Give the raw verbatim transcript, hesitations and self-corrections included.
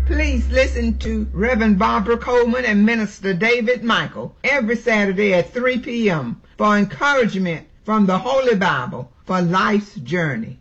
Please listen to Reverend Barbara Coleman and Minister David Michael every Saturday at three p m for encouragement from the Holy Bible for life's journey.